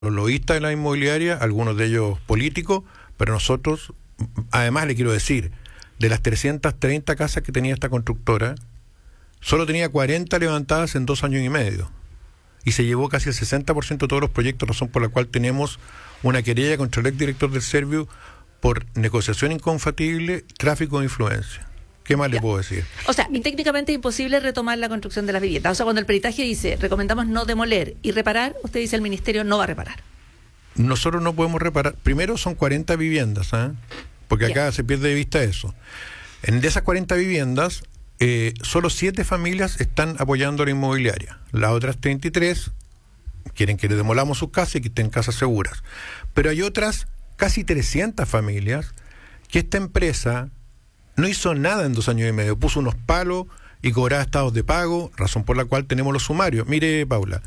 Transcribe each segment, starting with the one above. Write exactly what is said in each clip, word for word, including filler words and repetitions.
los lobistas de la inmobiliaria, algunos de ellos políticos, pero nosotros, además le quiero decir, de las trescientas treinta casas que tenía esta constructora, solo tenía cuarenta levantadas en dos años y medio. Y se llevó casi el sesenta por ciento de todos los proyectos, razón por la cual tenemos una querella contra el exdirector del Serviu por negociación incompatible, tráfico de influencia. ¿Qué más ya. le puedo decir? O sea, técnicamente es imposible retomar la construcción de las viviendas. O sea, cuando el peritaje dice, recomendamos no demoler y reparar, usted dice el ministerio no va a reparar. Nosotros no podemos reparar. Primero son cuarenta viviendas, ¿eh? Porque acá ya. se pierde de vista eso. En de esas cuarenta viviendas, eh, solo siete familias están apoyando a la inmobiliaria. Las otras treinta y tres quieren que le demolamos sus casas y que estén casas seguras. Pero hay otras casi trescientas familias que esta empresa no hizo nada en dos años y medio. Puso unos palos y cobraba estados de pago, razón por la cual tenemos los sumarios. Mire, Paula,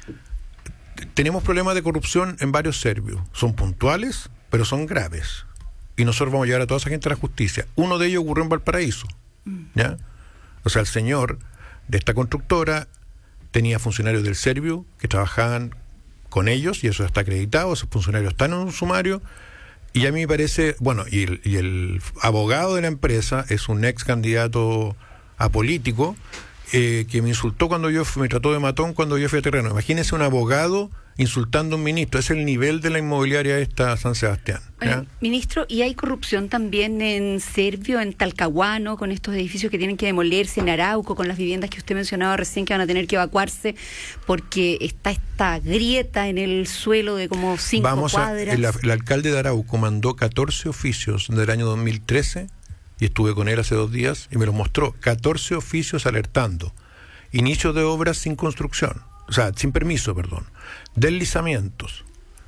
tenemos problemas de corrupción en varios servicios. Son puntuales, pero son graves. Y nosotros vamos a llevar a toda esa gente a la justicia. Uno de ellos ocurrió en Valparaíso, ¿ya? O sea, el señor de esta constructora tenía funcionarios del Serviu que trabajaban con ellos, y eso está acreditado, esos funcionarios están en un sumario, y a mí me parece, bueno, y el, y el abogado de la empresa es un ex candidato a político, eh, que me insultó cuando yo fui, me trató de matón cuando yo fui a terreno. Imagínese un abogado insultando a un ministro. Es el nivel de la inmobiliaria esta San Sebastián. Bueno, ministro, ¿y hay corrupción también en Serviu, en Talcahuano, con estos edificios que tienen que demolerse, en Arauco, con las viviendas que usted mencionaba recién que van a tener que evacuarse porque está esta grieta en el suelo de como cinco Vamos cuadras? A, el, el alcalde de Arauco mandó catorce oficios del año dos mil trece, y estuve con él hace dos días y me los mostró. catorce oficios alertando. Inicio de obras sin construcción, o sea, sin permiso, perdón. Deslizamientos,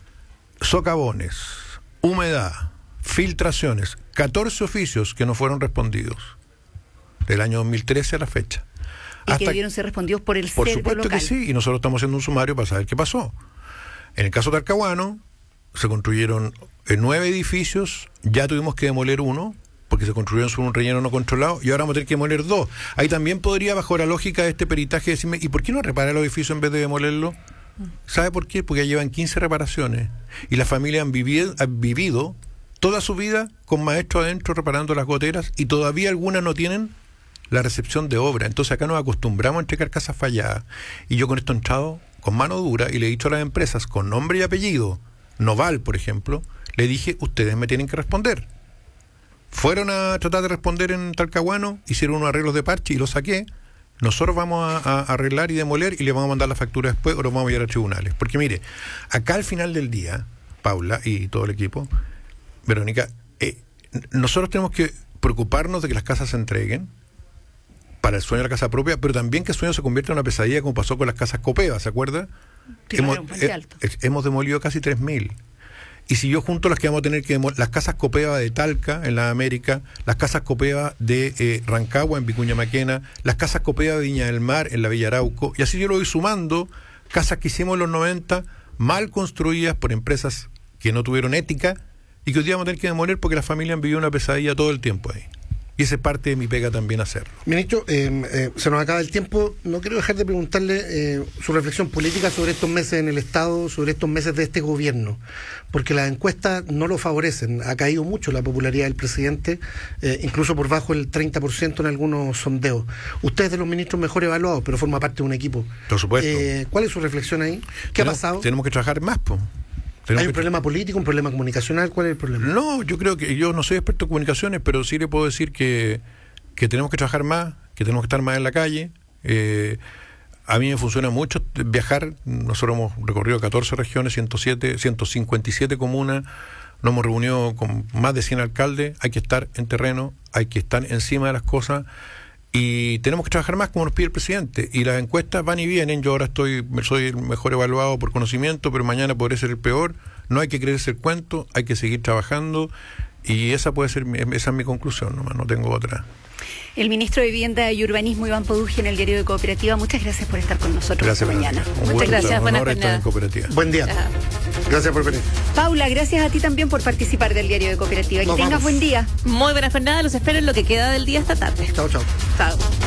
socavones, humedad, filtraciones. catorce oficios que no fueron respondidos del año dos mil trece a la fecha. Y Hasta que debieron ser respondidos por el Por Serviu supuesto local. que sí, y nosotros estamos haciendo un sumario para saber qué pasó. En el caso de Talcahuano, se construyeron nueve edificios, ya tuvimos que demoler uno, porque se construyeron sobre un relleno no controlado, y ahora vamos a tener que demoler dos. Ahí también podría, bajo la lógica de este peritaje, decirme, ¿y por qué no repara el edificio en vez de demolerlo? ¿Sabe por qué? Porque ya llevan quince reparaciones, y las familias han vivido, han vivido toda su vida con maestros adentro reparando las goteras, y todavía algunas no tienen la recepción de obra. Entonces acá nos acostumbramos a entregar casas falladas, y yo con esto he entrado con mano dura, y le he dicho a las empresas, con nombre y apellido, Noval, por ejemplo, le dije, ustedes me tienen que responder. Fueron a tratar de responder en Talcahuano, hicieron unos arreglos de parche y los saqué. Nosotros vamos a, a arreglar y demoler y le vamos a mandar la factura después, o lo vamos a llevar a tribunales. Porque mire, acá al final del día, Paula y todo el equipo, Verónica, eh, nosotros tenemos que preocuparnos de que las casas se entreguen para el sueño de la casa propia, pero también que el sueño se convierta en una pesadilla, como pasó con las casas Copeva, ¿se acuerda? Claro, hemos, eh, hemos demolido casi tres mil. Y si yo junto las que vamos a tener que demoler, las casas Copeva de Talca en la América, las casas Copeva de eh, Rancagua en Vicuña Maquena, las casas Copeva de Viña del Mar en la Villa Arauco, y así yo lo voy sumando, casas que hicimos en los noventa, mal construidas por empresas que no tuvieron ética, y que hoy día vamos a tener que demoler porque las familias han vivido una pesadilla todo el tiempo ahí. Y esa es parte de mi pega también hacerlo. Ministro, eh, eh, se nos acaba el tiempo. No quiero dejar de preguntarle eh, su reflexión política sobre estos meses en el Estado, sobre estos meses de este gobierno, porque las encuestas no lo favorecen. Ha caído mucho la popularidad del presidente, eh, incluso por bajo el treinta por ciento en algunos sondeos. Usted es de los ministros mejor evaluados, pero forma parte de un equipo. Por supuesto. Eh, ¿Cuál es su reflexión ahí? ¿Qué tenemos, ha pasado? Tenemos que trabajar más, pues. ¿Hay un problema político, un problema comunicacional? ¿Cuál es el problema? No, yo creo que yo no soy experto en comunicaciones, pero sí le puedo decir que, que tenemos que trabajar más, que tenemos que estar más en la calle. Eh, a mí me funciona mucho viajar. Nosotros hemos recorrido catorce regiones, ciento siete, ciento cincuenta y siete comunas, nos hemos reunido con más de cien alcaldes. Hay que estar en terreno, hay que estar encima de las cosas, y tenemos que trabajar más como nos pide el presidente. Y las encuestas van y vienen. Yo ahora estoy soy el mejor evaluado por conocimiento, pero mañana podré ser el peor. No hay que creerse el cuento, hay que seguir trabajando, y esa puede ser esa es mi conclusión, nomás, no tengo otra. El ministro de Vivienda y Urbanismo, Iván Poduje, en el Diario de Cooperativa. Muchas gracias por estar con nosotros gracias, esta mañana. Muchas buen, gracias, buenas jornadas. Buen día. Ajá. Gracias por venir. Paula, gracias a ti también por participar del Diario de Cooperativa. Que Nos tengas vamos. buen día. Muy buena jornada, los espero en lo que queda del día esta tarde. Chao, chao. Chao.